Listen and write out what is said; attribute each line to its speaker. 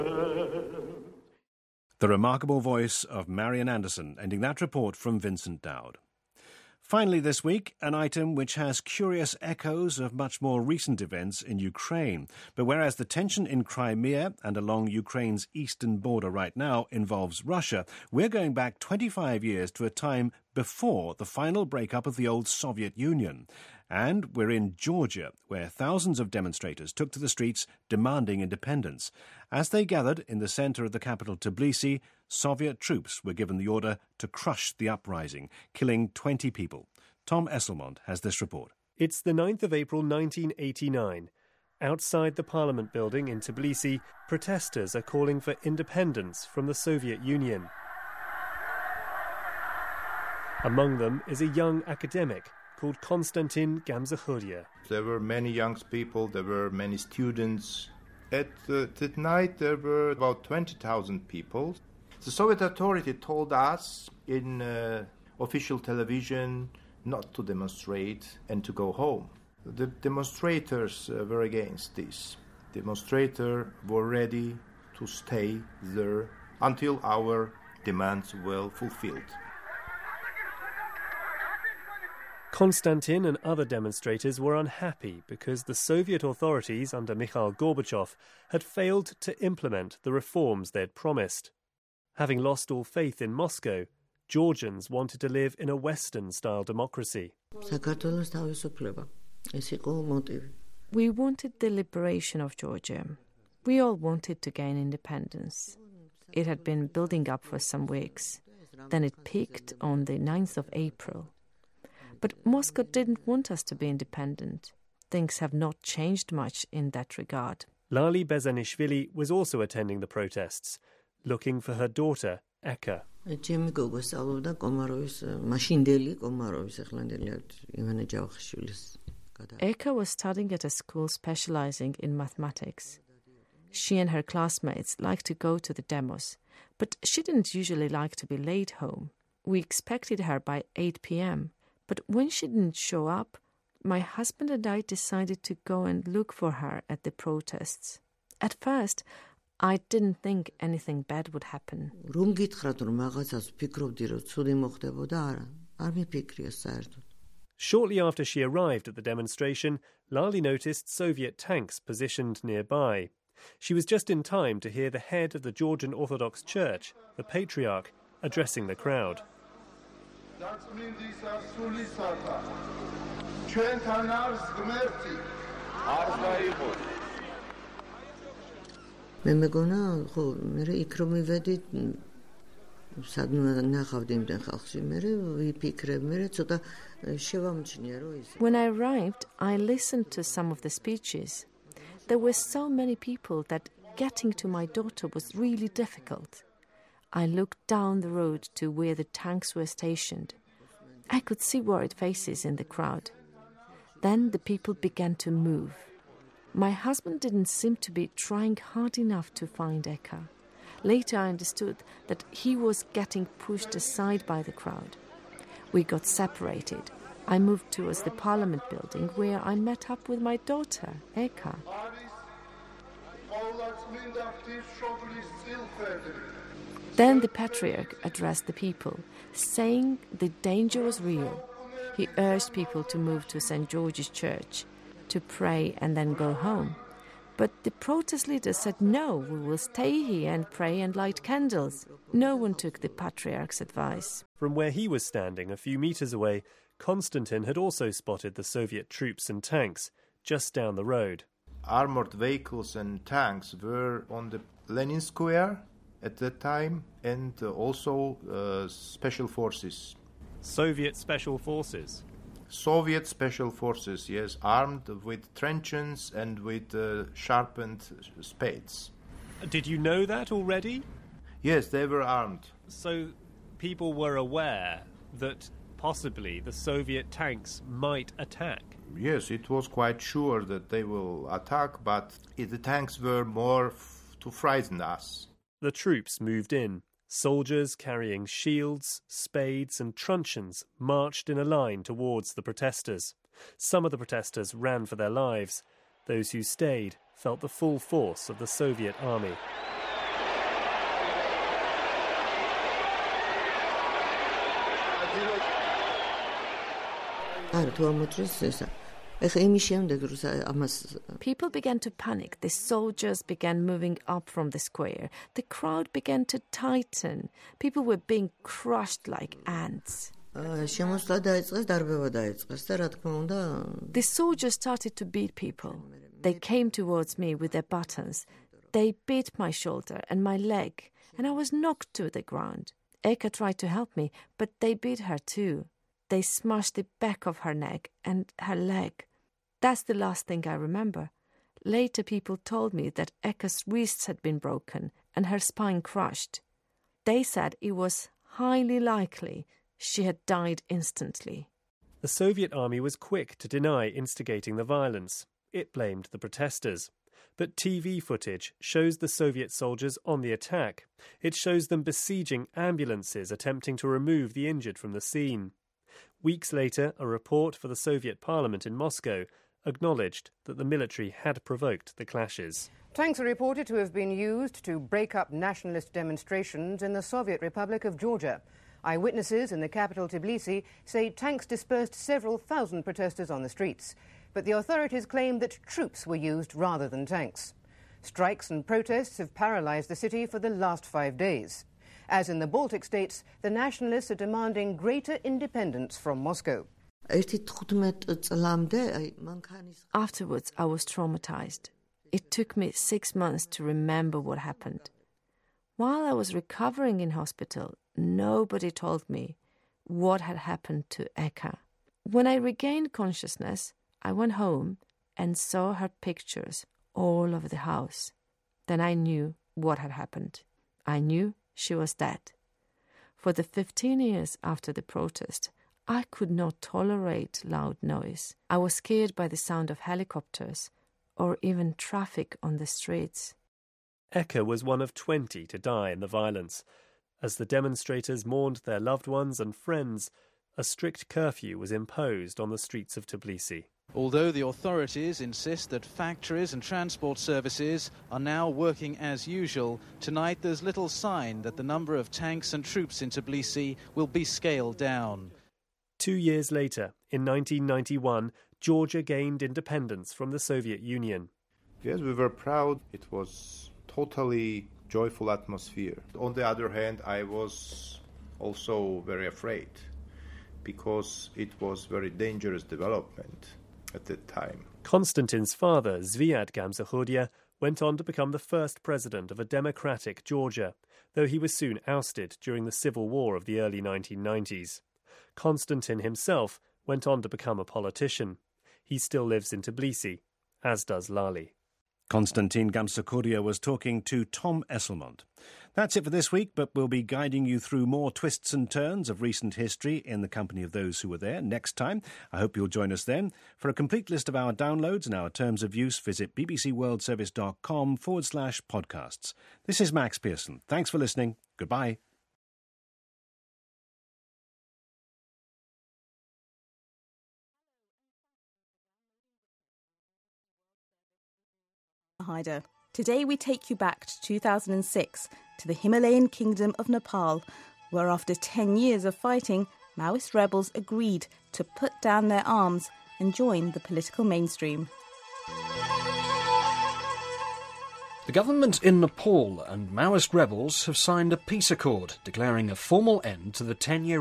Speaker 1: The remarkable voice of Marian Anderson, ending that report from Vincent Dowd. Finally this week, an item which has curious echoes of much more recent events in Ukraine. But whereas the tension in Crimea and along Ukraine's eastern border right now involves Russia, we're going back 25 years to a time before the final breakup of the old Soviet Union. And we're in Georgia, where thousands of demonstrators took to the streets demanding independence. As they gathered in the centre of the capital, Tbilisi, Soviet troops were given the order to crush the uprising, killing 20 people. Tom Esselmont has this report.
Speaker 2: It's the 9th of April 1989. Outside the Parliament building in Tbilisi, protesters are calling for independence from the Soviet Union. Among them is a young academic called Konstantin Gamzakhodya.
Speaker 3: There were many young people, there were many students. At that night there were about 20,000 people. The Soviet authority told us in official television not to demonstrate and to go home. The demonstrators were against this. Demonstrators were ready to stay there until our demands were fulfilled.
Speaker 2: Konstantin and other demonstrators were unhappy because the Soviet authorities under Mikhail Gorbachev had failed to implement the reforms they'd promised. Having lost all faith in Moscow, Georgians wanted to live in a Western-style democracy.
Speaker 4: We wanted the liberation of Georgia. We all wanted to gain independence. It had been building up for some weeks. Then it peaked on the 9th of April. But Moscow didn't want us to be independent. Things have not changed much in that regard.
Speaker 2: Lali Bezanishvili was also attending the protests, looking for her daughter, Eka.
Speaker 4: Eka was studying at a school specializing in mathematics. She and her classmates liked to go to the demos, but she didn't usually like to be late home. We expected her by 8 p.m., but when she didn't show up, my husband and I decided to go and look for her at the protests. At first, I didn't think anything bad would happen.
Speaker 2: Shortly after she arrived at the demonstration, Lali noticed Soviet tanks positioned nearby. She was just in time to hear the head of the Georgian Orthodox Church, the Patriarch, addressing the crowd.
Speaker 4: When I arrived, I listened to some of the speeches. There were so many people that getting to my daughter was really difficult. I looked down the road to where the tanks were stationed. I could see worried faces in the crowd. Then the people began to move. My husband didn't seem to be trying hard enough to find Eka. Later I understood that he was getting pushed aside by the crowd. We got separated. I moved towards the Parliament building where I met up with my daughter, Eka. Then the Patriarch addressed the people, saying the danger was real. He urged people to move to St. George's Church, to pray and then go home. But the protest leaders said, no, we will stay here and pray and light candles. No one took the Patriarch's advice.
Speaker 2: From where he was standing, a few meters away, Konstantin had also spotted the Soviet troops and tanks just down the road.
Speaker 3: Armored vehicles and tanks were on the Lenin Square at that time, and also special forces.
Speaker 2: Soviet special forces?
Speaker 3: Soviet special forces, yes, armed with truncheons and with sharpened spades.
Speaker 2: Did you know that already?
Speaker 3: Yes, they were armed.
Speaker 2: So people were aware that possibly the Soviet tanks might attack?
Speaker 3: Yes, it was quite sure that they will attack, but the tanks were more to frighten us.
Speaker 2: The troops moved in. Soldiers carrying shields, spades and truncheons marched in a line towards the protesters. Some of the protesters ran for their lives. Those who stayed felt the full force of the Soviet army.
Speaker 4: People began to panic. The soldiers began moving up from the square. The crowd began to tighten. People were being crushed like ants. The soldiers started to beat people. They came towards me with their batons. They beat my shoulder and my leg, and I was knocked to the ground. Eka tried to help me, but they beat her too. They smashed the back of her neck and her leg. That's the last thing I remember. Later people told me that Eka's wrists had been broken and her spine crushed. They said it was highly likely she had died instantly.
Speaker 2: The Soviet army was quick to deny instigating the violence. It blamed the protesters. But TV footage shows the Soviet soldiers on the attack. It shows them besieging ambulances attempting to remove the injured from the scene. Weeks later, a report for the Soviet parliament in Moscow acknowledged that the military had provoked the clashes.
Speaker 5: Tanks are reported to have been used to break up nationalist demonstrations in the Soviet Republic of Georgia. Eyewitnesses in the capital Tbilisi say tanks dispersed several thousand protesters on the streets, but the authorities claim that troops were used rather than tanks. Strikes and protests have paralysed the city for the last 5 days. As in the Baltic states, the nationalists are demanding greater independence from Moscow.
Speaker 4: Afterwards, I was traumatized. It took me 6 months to remember what happened. While I was recovering in hospital, nobody told me what had happened to Eka. When I regained consciousness, I went home and saw her pictures all over the house. Then I knew what had happened. I knew she was dead. For the 15 years after the protest, I could not tolerate loud noise. I was scared by the sound of helicopters or even traffic on the streets.
Speaker 2: Eka was one of 20 to die in the violence. As the demonstrators mourned their loved ones and friends, a strict curfew was imposed on the streets of Tbilisi.
Speaker 6: Although the authorities insist that factories and transport services are now working as usual, tonight there's little sign that the number of tanks and troops in Tbilisi will be scaled down.
Speaker 2: 2 years later, in 1991, Georgia gained independence from the Soviet Union.
Speaker 3: Yes, we were proud. It was totally joyful atmosphere. On the other hand, I was also very afraid because it was very dangerous development at that time.
Speaker 2: Konstantin's father, Zviad Gamzakhodya, went on to become the first president of a democratic Georgia, though he was soon ousted during the civil war of the early 1990s. Konstantin himself went on to become a politician. He still lives in Tbilisi, as does Lali.
Speaker 1: Konstantin Gamzakhodya was talking to Tom Esselmont. That's it for this week, but we'll be guiding you through more twists and turns of recent history in the company of those who were there next time. I hope you'll join us then. For a complete list of our downloads and our terms of use, visit bbcworldservice.com/podcasts. This is Max Pearson. Thanks for listening. Goodbye.
Speaker 7: Haida. Today we take you back to 2006 to the Himalayan kingdom of Nepal, where after 10 years of fighting, Maoist rebels agreed to put down their arms and join the political mainstream.
Speaker 8: The government in Nepal and Maoist rebels have signed a peace accord declaring a formal end to the 10-year